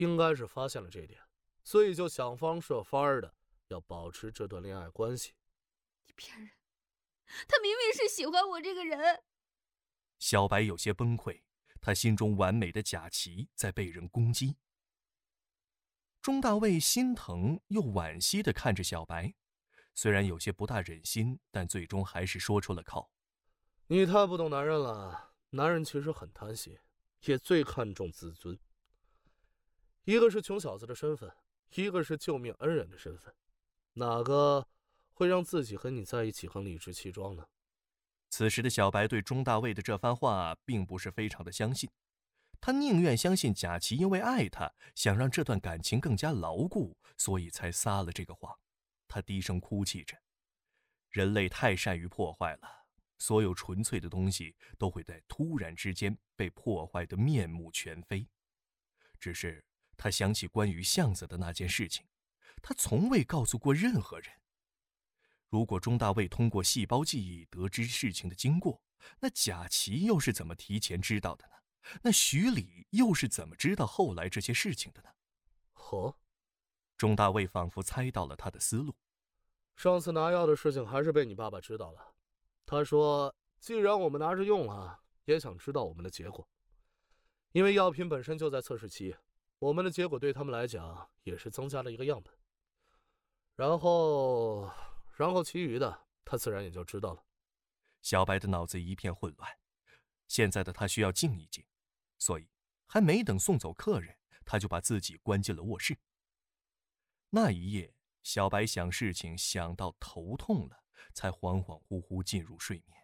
应该是发现了这点，所以就想方设法的要保持这段恋爱关系。 你骗人，他明明是喜欢我这个人。 小白有些崩溃，他心中完美的假琪在被人攻击。钟大卫心疼又惋惜地看着小白，虽然有些不大忍心，但最终还是说出了口： 你太不懂男人了，男人其实很贪心，也最看重自尊。一个是穷小子的身份，一个是救命恩人的身份，哪个会让自己和你在一起更理直气壮呢？ 此时的小白对钟大卫的这番话并不是非常的相信，他宁愿相信贾琪因为爱他，想让这段感情更加牢固，所以才撒了这个谎。他低声哭泣着，人类太善于破坏了，所有纯粹的东西都会在突然之间被破坏得面目全非。只是他想起关于巷子的那件事情，他从未告诉过任何人。如果钟大卫通过细胞记忆得知事情的经过，那贾琪又是怎么提前知道的呢？那徐礼又是怎么知道后来这些事情的呢？钟大卫仿佛猜到了他的思路。 上次拿药的事情还是被你爸爸知道了，他说既然我们拿着用了，也想知道我们的结果。因为药品本身就在测试期，我们的结果对他们来讲也是增加了一个样本。然后其余的他自然也就知道了。 小白的脑子一片混乱，现在的他需要静一静，所以还没等送走客人，他就把自己关进了卧室。那一夜，小白想事情想到头痛了，才恍恍惚惚进入睡眠。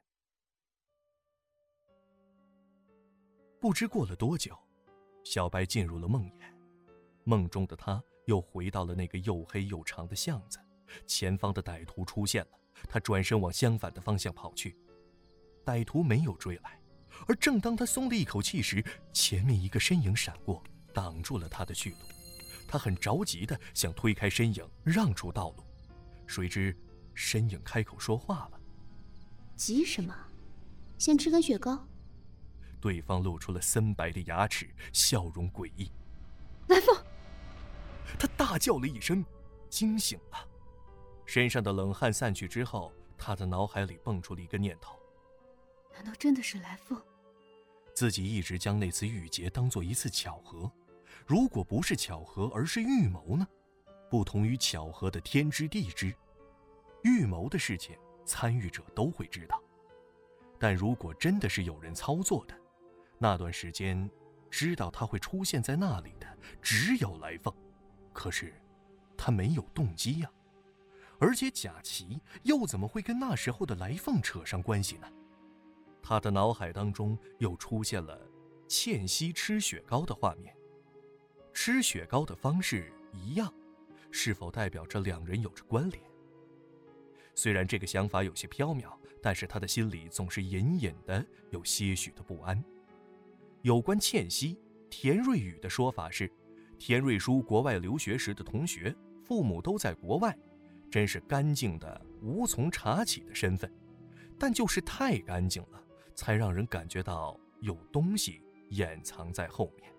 不知过了多久，小白进入了梦魇。梦中的他又回到了那个又黑又长的巷子，前方的歹徒出现了，他转身往相反的方向跑去。歹徒没有追来，而正当他松了一口气时，前面一个身影闪过，挡住了他的去路。他很着急地想推开身影，让出道路，谁知身影开口说话了： 急什么？先吃根雪糕。 对方露出了森白的牙齿，笑容诡异。 来凤！ 他大叫了一声，惊醒了。身上的冷汗散去之后，他的脑海里蹦出了一个念头： 难道真的是来凤？ 自己一直将那次遇劫当作一次巧合，如果不是巧合而是预谋呢？不同于巧合的天知地知，预谋的事情参与者都会知道。但如果真的是有人操作的，那段时间知道他会出现在那里的只有来凤，可是他没有动机呀。而且贾琪又怎么会跟那时候的来凤扯上关系呢？他的脑海当中又出现了倩熙吃雪糕的画面。吃雪糕的方式一样，是否代表着两人有着关联？虽然这个想法有些缥缈，但是他的心里总是隐隐的有些许的不安。有关倩熙，田瑞宇的说法是，田瑞书国外留学时的同学，父母都在国外，真是干净的无从查起的身份，但就是太干净了，才让人感觉到有东西掩藏在后面。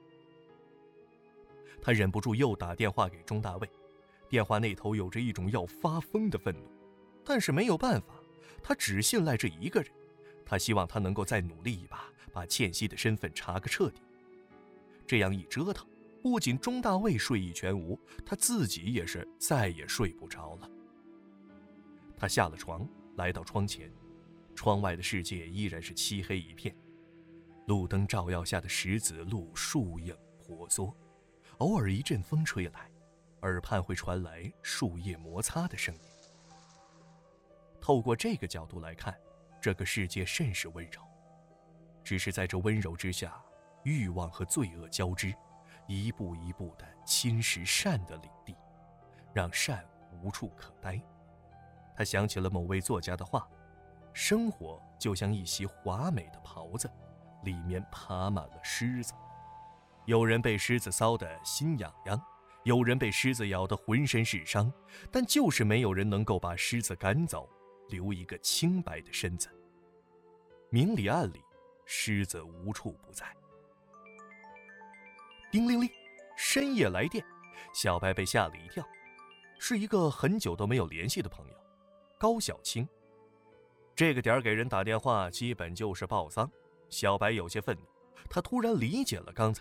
他忍不住又打电话给钟大卫，电话那头有着一种要发疯的愤怒，但是没有办法，他只信赖这一个人，他希望他能够再努力一把，把倩熙的身份查个彻底。这样一折腾，不仅钟大卫睡意全无，他自己也是再也睡不着了。他下了床，来到窗前，窗外的世界依然是漆黑一片，路灯照耀下的石子路树影婆娑，偶尔一阵风吹来，耳畔会传来树叶摩擦的声音。透过这个角度来看，这个世界甚是温柔，只是在这温柔之下，欲望和罪恶交织，一步一步地侵蚀善的领地，让善无处可待。他想起了某位作家的话：生活就像一袭华美的袍子，里面爬满了虱子。有人被虱子搔得心痒痒，有人被虱子咬得浑身是伤，但就是没有人能够把虱子赶走，留一个清白的身子。明里暗里，虱子无处不在。叮铃铃， 深夜来电，小白被吓了一跳，是一个很久都没有联系的朋友，高小青。这个点儿给人打电话，基本就是报丧。小白有些愤怒，他突然理解了刚才